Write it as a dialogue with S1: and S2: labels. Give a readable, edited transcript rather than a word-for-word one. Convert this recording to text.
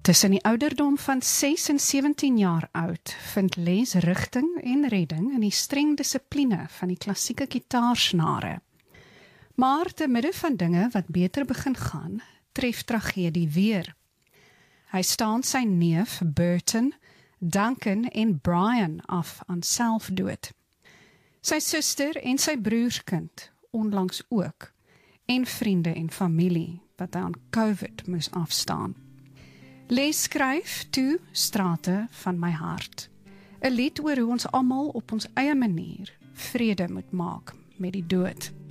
S1: Tussen die ouderdom van 6 en 17 jaar oud vind Les rigting en redding in die streng dissipline van die klassieke gitaarsnare. Maar te midde van dinge wat beter begin gaan, tref tragedie weer. Hy staan sy neef Burton, Duncan en Brian af aan selfdood. Sy suster en sy broerskind onlangs ook, en vriende en familie wat hy aan COVID moes afstaan. Les skryf toe Strate van my hart, 'n lied oor hoe ons almal op ons eie manier vrede moet maak met die dood.